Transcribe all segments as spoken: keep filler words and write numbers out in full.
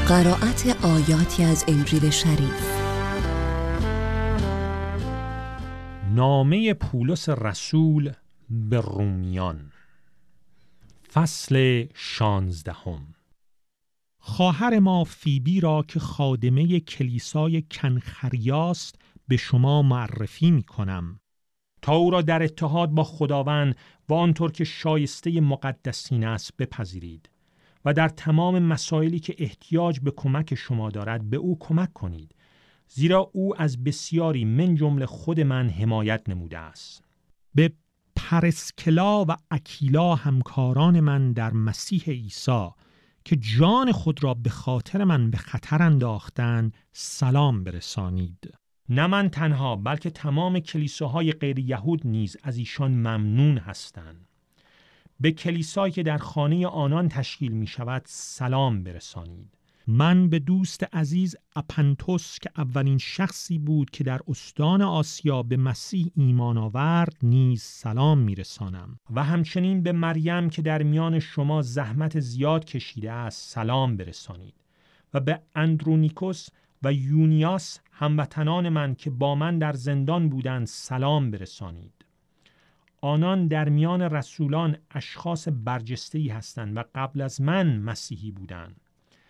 قرائت آیاتی از انجیل شریف. نامه پولس رسول به رومیان، فصل شانزدهم. خواهر ما فیبی را که خادمه کلیسای کنخریاست به شما معرفی می کنم تا او را در اتحاد با خداوند و آنطور که شایسته مقدسین است بپذیرید و در تمام مسائلی که احتیاج به کمک شما دارد به او کمک کنید، زیرا او از بسیاری من جمله خود من حمایت نموده است. به پرسکلا و اکیلا همکاران من در مسیح عیسی که جان خود را به خاطر من به خطر انداختند سلام برسانید. نه من تنها بلکه تمام کلیساهای غیر یهود نیز از ایشان ممنون هستند. به کلیسایی که در خانه آنان تشکیل می شود سلام برسانید. من به دوست عزیز اپنتوس که اولین شخصی بود که در استان آسیا به مسیح ایمان آورد نیز سلام می رسانم و همچنین به مریم که در میان شما زحمت زیاد کشیده است سلام برسانید و به اندرونیکوس و یونیاس هموطنان من که با من در زندان بودند سلام برسانید. آنان در میان رسولان اشخاص برجسته‌ای هستند و قبل از من مسیحی بودند.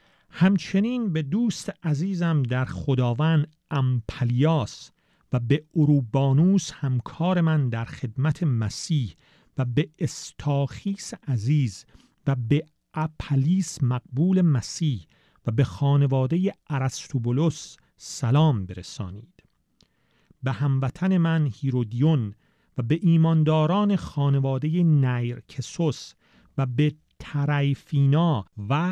همچنین به دوست عزیزم در خداوند امپلیاس و به اروبانوس همکار من در خدمت مسیح و به استاخیس عزیز و به اپلیس مقبول مسیح و به خانواده ارسطوبولس سلام برسانید. به هموطن من هیرودیون و به ایمانداران خانواده نیرکسوس و به تریفینا و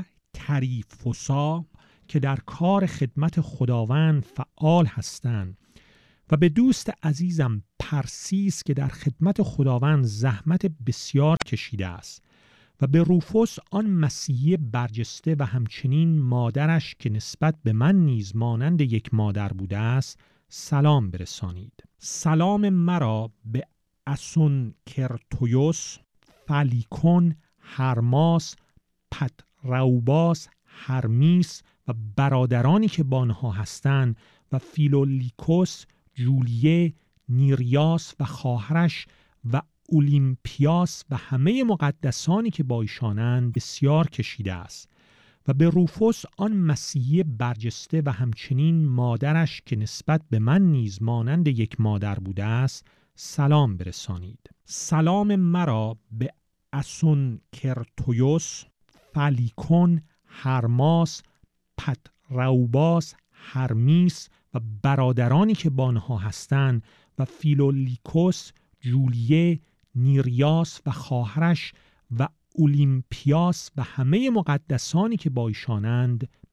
تریفوسا که در کار خدمت خداوند فعال هستند و به دوست عزیزم پرسیس که در خدمت خداوند زحمت بسیار کشیده است و به روفوس آن مسیحی برجسته و همچنین مادرش که نسبت به من نیز مانند یک مادر بوده است سلام برسانید. سلام مرا به اسونکرتویوس، فلیکون، هرماس، پتروباس، هرمیس و برادرانی که با آنها هستند و فیلولیکوس، جولیه، نیریاس و خواهرش و اولیمپیاس و همه مقدسانی که با ایشانند بسیار کشیده است و به روفوس آن مسیحی برجسته و همچنین مادرش که نسبت به من نیز مانند یک مادر بوده است سلام برسانید. سلام مرا به اسونکرتویوس، فلیکون، هرماس، پتروباس، هرمیس و برادرانی که با آنها هستند و فیلولیکوس، جولیه، نیریاس و خواهرش و اولیمپیاس و همه مقدسانی که با ایشانند